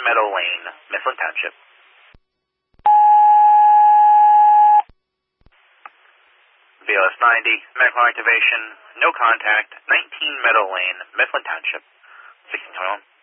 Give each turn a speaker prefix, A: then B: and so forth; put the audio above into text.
A: Meadow Lane, Mifflin Township. BLS 90, medical activation, no contact, 19 Meadow Lane, Mifflin Township. 1621.